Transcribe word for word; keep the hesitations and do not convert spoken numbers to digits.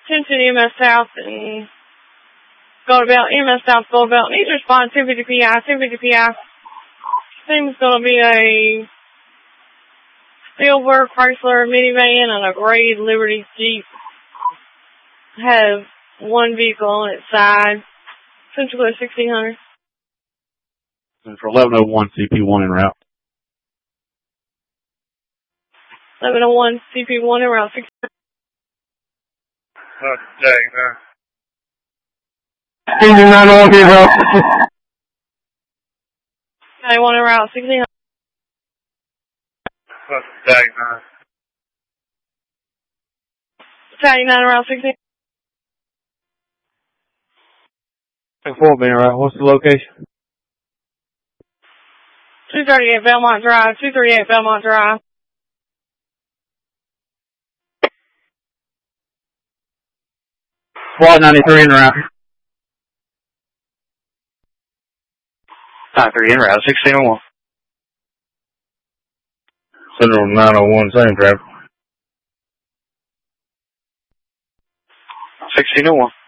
Attention E M S South and go to Belt, E M S South, go to Belt. Needs to respond two fifty P I, two fifty P I. Seems going to be a silver Chrysler minivan and a gray Liberty Jeep. Has one vehicle on its side. Central Clear sixteen hundred. And for eleven oh one, C P one en route. eleven oh one, C P one en route. sixteen hundred. Oh, dang, huh? Engine nine one, can you help? ninety-one en route. sixteen hundred. Oh, dang, huh? Battalion nine en route. sixteen hundred. Four being right. What's the location? two thirty-eight Belmont Drive. two thirty-eight Belmont Drive. Squad ninety-three en route. ninety-three en route, sixteen oh one. Central nine oh one, same traffic. sixteen oh one.